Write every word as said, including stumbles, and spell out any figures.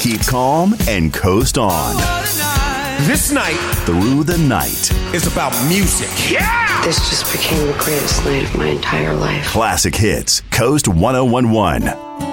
Keep calm and coast on. This night, Through the night. is about music. Yeah! This just became the greatest night of my entire life. Classic hits. Coast one oh one one.